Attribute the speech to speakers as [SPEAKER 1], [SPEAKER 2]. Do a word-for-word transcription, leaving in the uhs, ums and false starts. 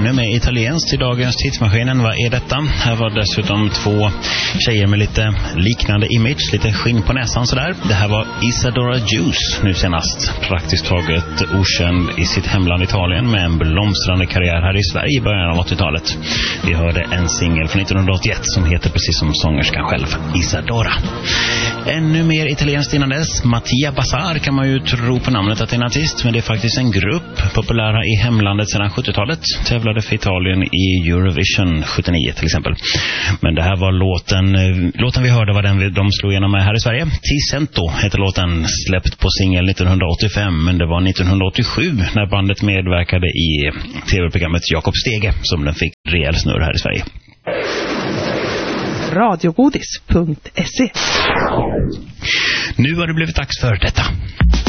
[SPEAKER 1] ännu mer italienskt i dagens tidsmaskinen. Vad är detta? Här var dessutom två tjejer med lite liknande image, lite skinn på näsan sådär. Det här var Isadora Juice, nu senast praktiskt taget okänd i sitt hemland Italien med en blomstrande karriär här i Sverige i början av åttiotalet. Vi hörde en singel från nittonhundraåttioett som heter precis som sångerskan själv, Isadora. Ännu mer italienskt innan dess, Mattia Bazar kan man ju tro på namnet att det är en artist, men det är faktiskt en grupp populära i hemlandet sedan sjuttiotalet. Tävlade för Italien i Eurovision sjuttionio till exempel. Men det här var låten, låten vi hörde var den de slog igenom med här i Sverige. Ti Cento heter låten, släppt på singel nittonhundraåttiofem, men det var nittonhundraåttiosju när bandet medverkade i tv-programmet Jakob Stege som den fick rejäl snurr här i Sverige.
[SPEAKER 2] radiogodis punkt se.
[SPEAKER 1] Nu har det blivit dags för detta.